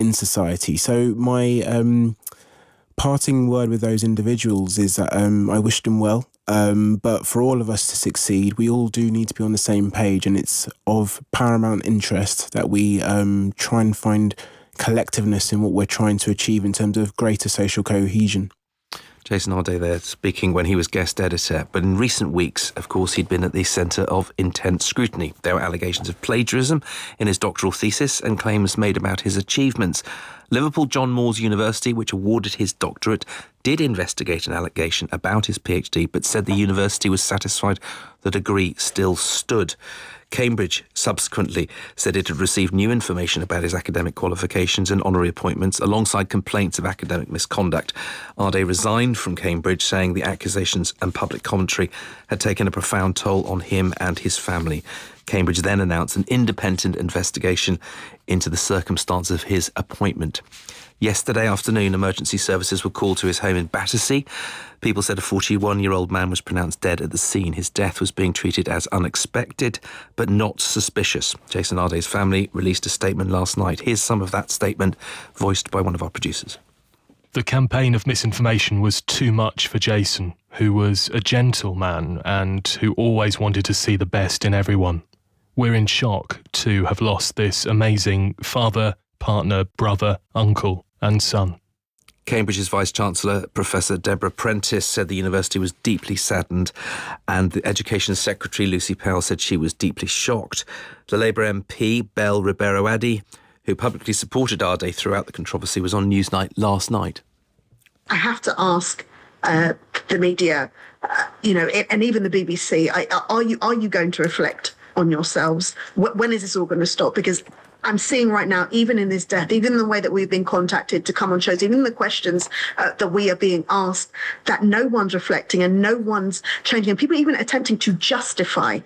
in society. So my parting word with those individuals is that I wish them well. But for all of us to succeed, we all do need to be on the same page, and it's of paramount interest that we try and find collectiveness in what we're trying to achieve in terms of greater social cohesion. Jason Arday there speaking when he was guest editor. But in recent weeks, of course, he'd been at the centre of intense scrutiny. There were allegations of plagiarism in his doctoral thesis and claims made about his achievements. Liverpool John Moores University, which awarded his doctorate, did investigate an allegation about his PhD, but said the university was satisfied the degree still stood. Cambridge subsequently said it had received new information about his academic qualifications and honorary appointments alongside complaints of academic misconduct. Arday resigned from Cambridge, saying the accusations and public commentary had taken a profound toll on him and his family. Cambridge then announced an independent investigation into the circumstances of his appointment. Yesterday afternoon, emergency services were called to his home in Battersea. People said a 41-year-old man was pronounced dead at the scene. His death was being treated as unexpected, but not suspicious. Jason Arday's family released a statement last night. Here's some of that statement, voiced by one of our producers. The campaign of misinformation was too much for Jason, who was a gentle man and who always wanted to see the best in everyone. We're in shock to have lost this amazing father, partner, brother, uncle and son. Cambridge's Vice-Chancellor, Professor Deborah Prentice, said the university was deeply saddened, and the Education Secretary, Lucy Powell, said she was deeply shocked. The Labour MP, Belle Ribeiro-Addy, who publicly supported Arday throughout the controversy, was on Newsnight last night. I have to ask the media, and even the BBC, are you going to reflect on yourselves? When is this all going to stop? Because I'm seeing right now, even in this death, even in the way that we've been contacted to come on shows, even the questions that we are being asked, that no one's reflecting and no one's changing. And people even attempting to justify,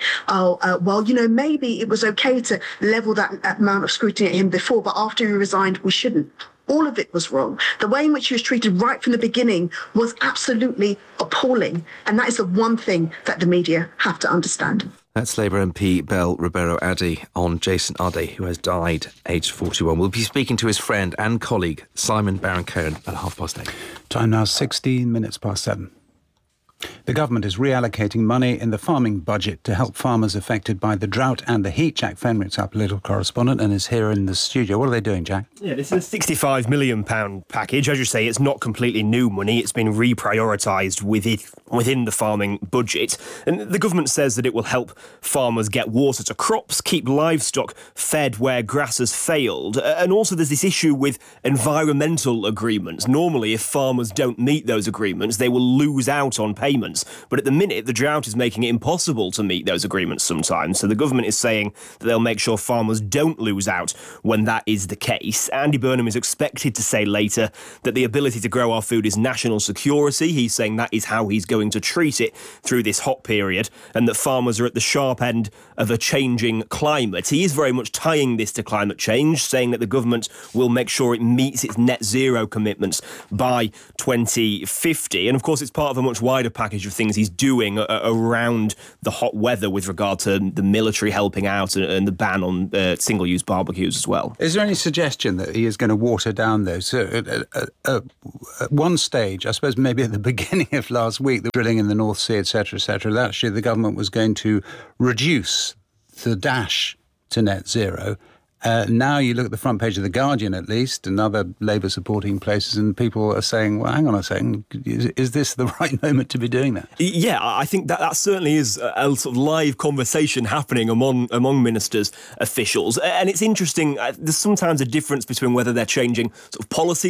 maybe it was okay to level that amount of scrutiny at him before, but after he resigned, we shouldn't. All of it was wrong. The way in which he was treated right from the beginning was absolutely appalling. And that is the one thing that the media have to understand. That's Labour MP Belle Ribeiro-Addy on Jason Arday, who has died aged 41. We'll be speaking to his friend and colleague, Simon Baron-Cohen, at 8:30. Time now 16 minutes past 7. The government is reallocating money in the farming budget to help farmers affected by the drought and the heat. Jack Fenwick's our political correspondent and is here in the studio. What are they doing, Jack? Yeah, this is a £65 million package. As you say, it's not completely new money. It's been reprioritised within the farming budget. And the government says that it will help farmers get water to crops, keep livestock fed where grass has failed. And also there's this issue with environmental agreements. Normally, if farmers don't meet those agreements, they will lose out on payments. But at the minute, the drought is making it impossible to meet those agreements sometimes. So the government is saying that they'll make sure farmers don't lose out when that is the case. Andy Burnham is expected to say later that the ability to grow our food is national security. He's saying that is how he's going to treat it through this hot period, and that farmers are at the sharp end of a changing climate. He is very much tying this to climate change, saying that the government will make sure it meets its net zero commitments by 2050. And of course, it's part of a much wider package of things he's doing around the hot weather with regard to the military helping out and the ban on single-use barbecues as well. Is there any suggestion that he is going to water down those? So at one stage, I suppose maybe at the beginning of last week, the drilling in the North Sea, etc., actually the government was going to reduce the dash to net zero. Now you look at the front page of The Guardian, at least, and other Labour-supporting places, and people are saying, well, hang on a second, is this the right moment to be doing that? Yeah, I think that certainly is a sort of live conversation happening among ministers, officials. And it's interesting, there's sometimes a difference between whether they're changing sort of policy